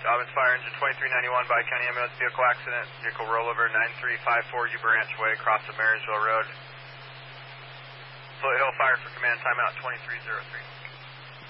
Dobbins Fire Engine 2391 by County Ambulance vehicle accident. Vehicle rollover 9354 Uber Ranch Way, across the Marysville Road. Floyd Hill Fire for command, timeout 2303.